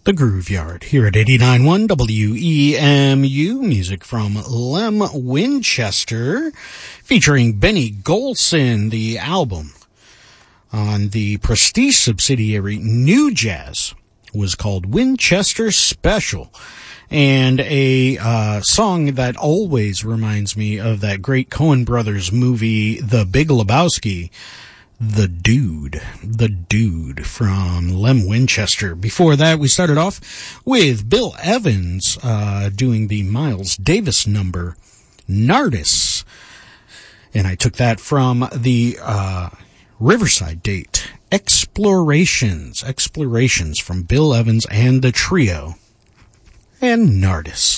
The Grooveyard here at 89.1 WEMU, music from Lem Winchester, featuring Benny Golson. The album on the Prestige subsidiary New Jazz was called Winchester Special, and a song that always reminds me of that great Coen Brothers movie, The Big Lebowski, The Dude from Lem Winchester. Before that, we started off with Bill Evans doing the Miles Davis number, Nardis. And I took that from the Riverside date, Explorations from Bill Evans and the Trio, and Nardis.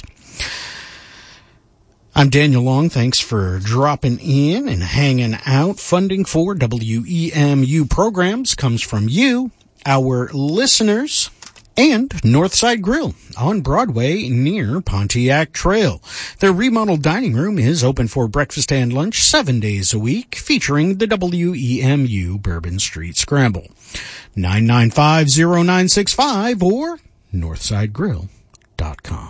I'm Daniel Long. Thanks for dropping in and hanging out. Funding for WEMU programs comes from you, our listeners, and Northside Grill on Broadway near Pontiac Trail. Their remodeled dining room is open for breakfast and lunch 7 days a week, featuring the WEMU Bourbon Street Scramble. 995-0965 or northsidegrill.com.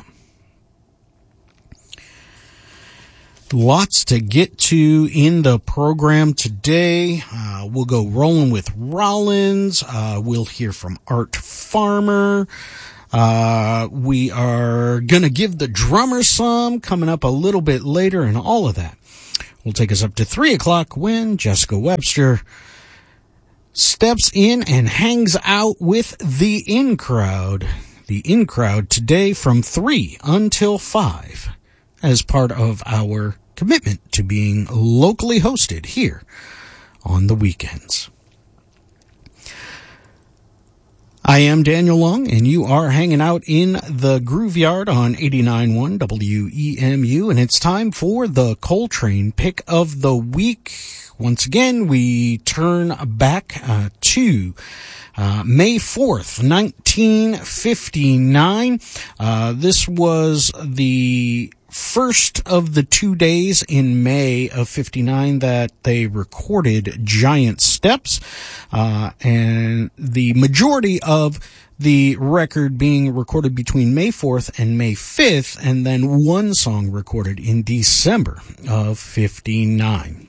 Lots to get to in the program today. We'll go rolling with Rollins. We'll hear from Art Farmer. We are going to give the drummer some coming up a little bit later, and all of that will take us up to 3 o'clock when Jessica Webster steps in and hangs out with the In Crowd. The In Crowd today from 3 until 5. As part of our commitment to being locally hosted here on the weekends. I am Daniel Long, and you are hanging out in the Grooveyard on 89.1 WEMU, and it's time for the Coltrane Pick of the Week. Once again, we turn back to May 4th, 1959. This was the first of the 2 days in May of 59 that they recorded Giant Steps, and the majority of the record being recorded between May 4th and May 5th, and then one song recorded in December of 59.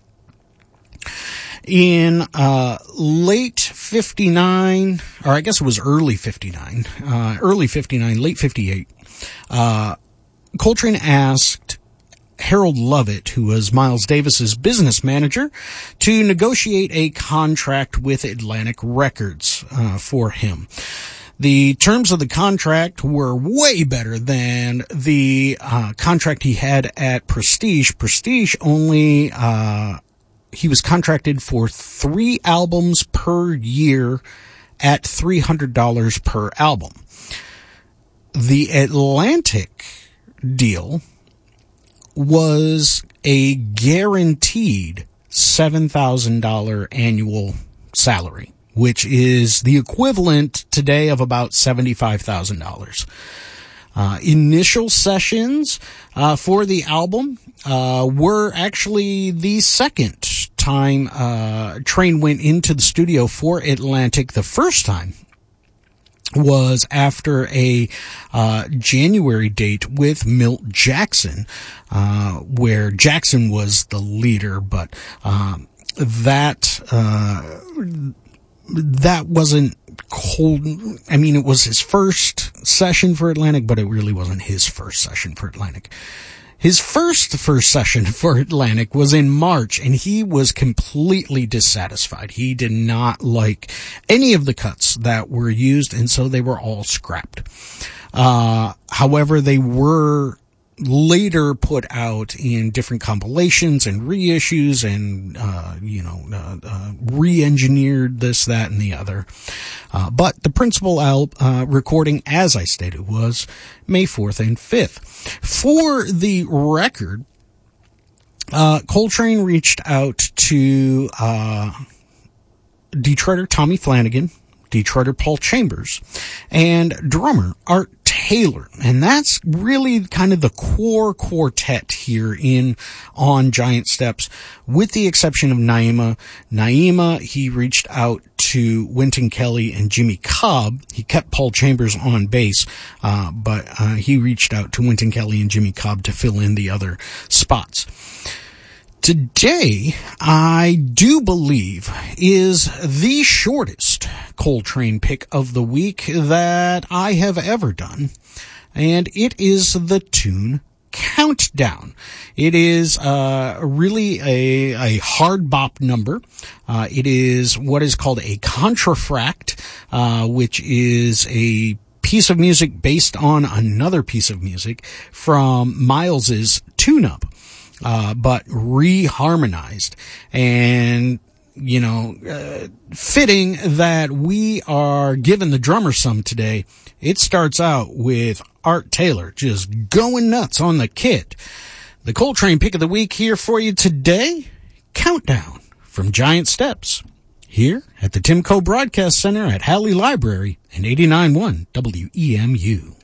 In late 59, or I guess it was early 59, late 58, Coltrane asked Harold Lovett, who was Miles Davis's business manager, to negotiate a contract with Atlantic Records for him. The terms of the contract were way better than the contract he had at Prestige. Prestige only he was contracted for 3 albums per year at $300 per album. The Atlantic deal was a guaranteed $7,000 annual salary, which is the equivalent today of about $75,000. Initial sessions for the album were actually the second time Train went into the studio for Atlantic. The first time was after a January date with Milt Jackson, where Jackson was the leader, but that wasn't cold. I mean, it was his first session for Atlantic, but it really wasn't his first session for Atlantic. His first session for Atlantic was in March, and he was completely dissatisfied. He did not like any of the cuts that were used, and so they were all scrapped. However, they were later put out in different compilations and reissues and, re-engineered this, that, and the other. But the principal recording, as I stated, was May 4th and 5th. For the record, Coltrane reached out to Detroiter Tommy Flanagan, Detroiter Paul Chambers, and drummer Art Taylor. And that's really kind of the core quartet here on Giant Steps, with the exception of Naima. Naima, he reached out to Wynton Kelly and Jimmy Cobb. He kept Paul Chambers on bass, but he reached out to Wynton Kelly and Jimmy Cobb to fill in the other spots. Today, I do believe, is the shortest Coltrane pick of the week that I have ever done, and it is the tune Countdown. It is really a hard bop number. It is what is called a contrafract, which is a piece of music based on another piece of music from Miles's tune-up. But reharmonized, and fitting that we are giving the drummer some today. It starts out with Art Taylor just going nuts on the kit. The Coltrane pick of the week here for you today, Countdown from Giant Steps, here at the Timco Broadcast Center at Halley Library and 89.1 WEMU.